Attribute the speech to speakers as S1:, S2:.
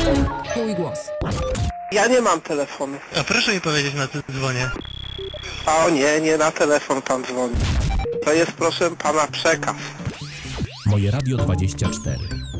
S1: Twój głos.
S2: Ja nie mam telefonu.
S3: A proszę mi powiedzieć, na co dzwonię.
S2: O nie, nie na telefon pan dzwoni. To jest, proszę pana, przekaz.
S4: Moje Radio 24.